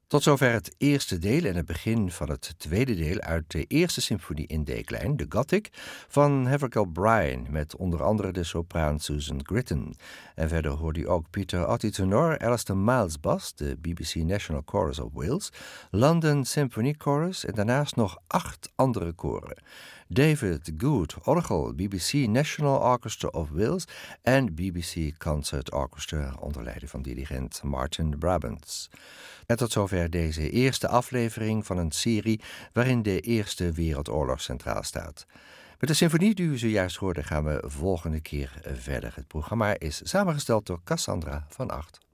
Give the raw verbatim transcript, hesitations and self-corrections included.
Tot zover het eerste deel en het begin van het tweede deel uit de eerste symfonie in D-klein, de Gothic, van Havergal Brian, met onder andere de sopraan Susan Gritton. En verder hoorde u ook Peter Otti tenor, Alistair Miles bas, de B B C National Chorus of Wales, London Symphony Chorus en daarnaast nog acht andere koren. David Good orgel, B B C National Orchestra of Wales en B B C Concert Orchestra onder leiding van dirigent Martin Brabants. En tot zover deze eerste aflevering van een serie waarin de Eerste Wereldoorlog centraal staat. Met de symfonie die u zojuist hoorde gaan we volgende keer verder. Het programma is samengesteld door Cassandra van Acht.